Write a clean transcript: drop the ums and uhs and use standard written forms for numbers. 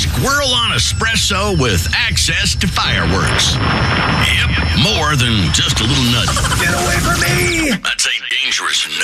Squirrel on espresso with access to fireworks. Yep, more than just a little nutty. Get away from me! That's a dangerous nut.